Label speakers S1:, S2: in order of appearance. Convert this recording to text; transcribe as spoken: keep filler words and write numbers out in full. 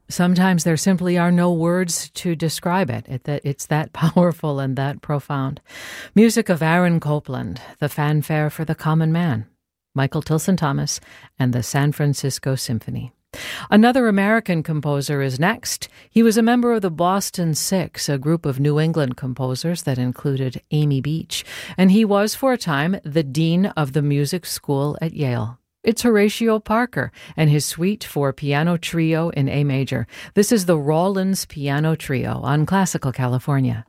S1: Sometimes there simply are no words to describe it. it that it's that powerful and that profound. Music of Aaron Copland, The Fanfare for the Common Man, Michael Tilson Thomas, and the San Francisco Symphony. Another American composer is next. He was a member of the Boston Six, a group of New England composers that included Amy Beach, and he was for a time the dean of the music school at Yale. It's Horatio Parker and his suite for piano trio in A major. This is the Rawlins Piano Trio on Classical California.